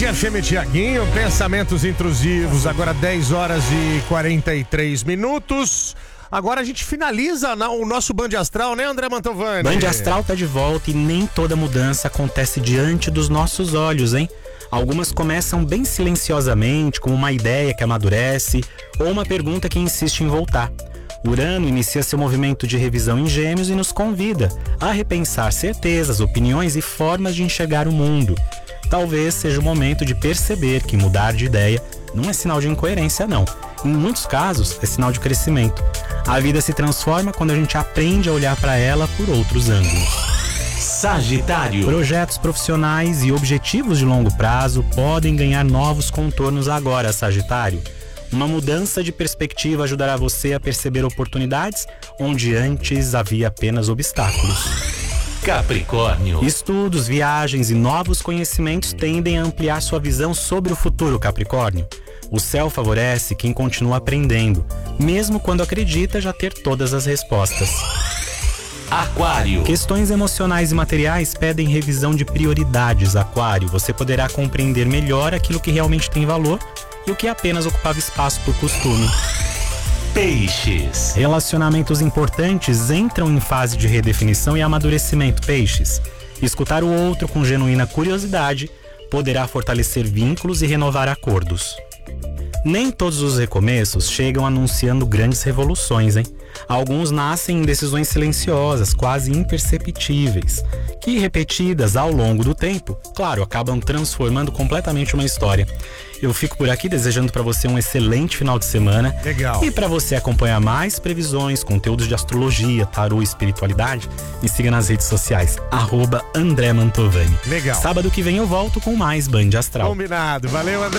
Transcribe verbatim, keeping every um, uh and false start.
Tarde F M Tiaguinho, pensamentos intrusivos, agora dez horas e quarenta e três minutos. Agora a gente finaliza na, o nosso Band Astral, né, André Mantovani? Band Astral tá de volta e nem toda mudança acontece diante dos nossos olhos, hein? Algumas começam bem silenciosamente, como uma ideia que amadurece ou uma pergunta que insiste em voltar. Urano inicia seu movimento de revisão em Gêmeos e nos convida a repensar certezas, opiniões e formas de enxergar o mundo. Talvez seja o momento de perceber que mudar de ideia não é sinal de incoerência, não. Em muitos casos, é sinal de crescimento. A vida se transforma quando a gente aprende a olhar para ela por outros ângulos. Sagitário. Projetos profissionais e objetivos de longo prazo podem ganhar novos contornos agora, Sagitário. Uma mudança de perspectiva ajudará você a perceber oportunidades onde antes havia apenas obstáculos. Capricórnio. Estudos, viagens e novos conhecimentos tendem a ampliar sua visão sobre o futuro, Capricórnio. O céu favorece quem continua aprendendo, mesmo quando acredita já ter todas as respostas. Aquário. Questões emocionais e materiais pedem revisão de prioridades, Aquário. Você poderá compreender melhor aquilo que realmente tem valor e o que apenas ocupava espaço por costume. Peixes. Relacionamentos importantes entram em fase de redefinição e amadurecimento, Peixes. Escutar o outro com genuína curiosidade poderá fortalecer vínculos e renovar acordos. Nem todos os recomeços chegam anunciando grandes revoluções, hein? Alguns nascem em decisões silenciosas, quase imperceptíveis, que, repetidas ao longo do tempo, claro, acabam transformando completamente uma história. Eu fico por aqui desejando para você um excelente final de semana. Legal. E para você acompanhar mais previsões, conteúdos de astrologia, tarô e espiritualidade, me siga nas redes sociais, arroba André Mantovani. Legal. Sábado que vem eu volto com mais Band Astral. Combinado. Valeu, André.